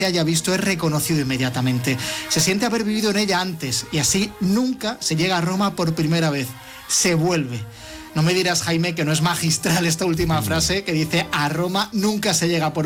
haya visto es reconocido inmediatamente. Se siente haber vivido en ella antes y así nunca se llega a Roma por primera vez. Se vuelve. No me dirás, Jaime, que no es magistral esta última frase que dice: a Roma nunca se llega por